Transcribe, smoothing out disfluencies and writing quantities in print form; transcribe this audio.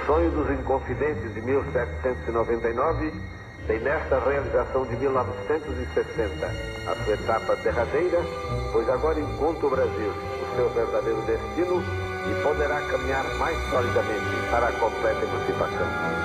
sonho dos Inconfidentes de 1799 tem nesta realização de 1960 a sua etapa derradeira, pois agora encontra o Brasil o seu verdadeiro destino e poderá caminhar mais solidamente para a completa emancipação.